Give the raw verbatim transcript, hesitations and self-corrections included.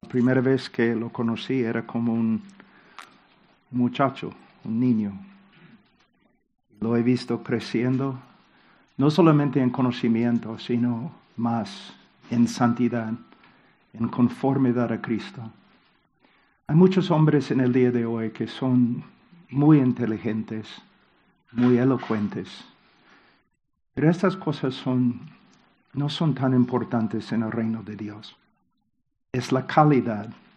primera vez que lo conocí era como un muchacho, un niño. Lo he visto creciendo, no solamente en conocimiento, sino más en santidad, en conformidad a Cristo. Hay muchos hombres en el día de hoy que son muy inteligentes, muy elocuentes, pero estas cosas son, no son tan importantes en el reino de Dios. Es la calidad